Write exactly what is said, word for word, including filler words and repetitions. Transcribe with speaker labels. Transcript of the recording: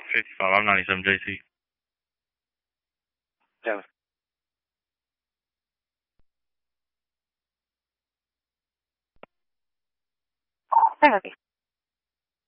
Speaker 1: fifty-five, I'm ninety-seven J C.
Speaker 2: Yeah.
Speaker 3: Hey, Lucky.